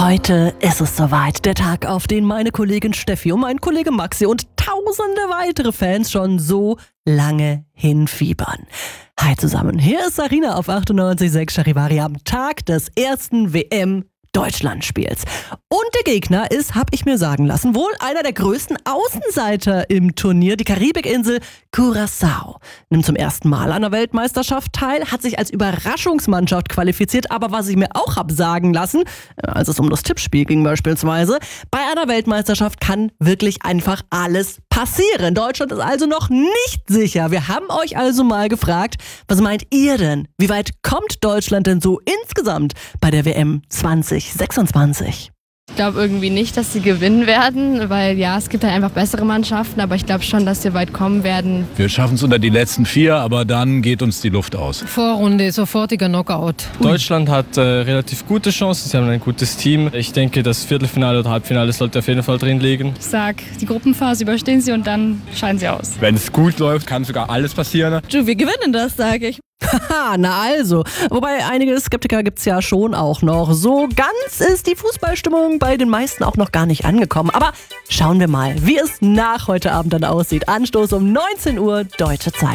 Heute ist es soweit, der Tag, auf den meine Kollegin Steffi und mein Kollege Maxi und tausende weitere Fans schon so lange hinfiebern. Hi zusammen, hier ist Sarina auf 98.6 Charivari am Tag des ersten WM-Deutschlandspiels. Und der Gegner ist, hab ich mir sagen lassen, wohl einer der größten Außenseiter im Turnier, die Karibikinsel Curaçao. Nimmt zum ersten Mal an der Weltmeisterschaft teil, hat sich als Überraschungsmannschaft qualifiziert, aber was ich mir auch hab sagen lassen, als es um das Tippspiel ging beispielsweise, bei einer Weltmeisterschaft kann wirklich einfach alles passieren. Deutschland ist also noch nicht sicher. Wir haben euch also mal gefragt, was meint ihr denn? Wie weit kommt Deutschland denn so insgesamt bei der WM 2026? Ich glaube irgendwie nicht, dass sie gewinnen werden, weil ja, es gibt halt einfach bessere Mannschaften, aber ich glaube schon, dass wir weit kommen werden. Wir schaffen es unter die letzten 4, aber dann geht uns die Luft aus. Vorrunde, sofortiger Knockout. Deutschland hat relativ gute Chancen, sie haben ein gutes Team. Ich denke, das Viertelfinale oder Halbfinale sollte auf jeden Fall drin liegen. Ich sag, die Gruppenphase überstehen sie und dann scheiden sie aus. Wenn es gut läuft, kann sogar alles passieren. Du, wir gewinnen das, sage ich. Haha, na also. Wobei einige Skeptiker gibt's ja schon auch noch. So ganz ist die Fußballstimmung bei den meisten auch noch gar nicht angekommen. Aber schauen wir mal, wie es nach heute Abend dann aussieht. Anstoß um 19 Uhr deutsche Zeit.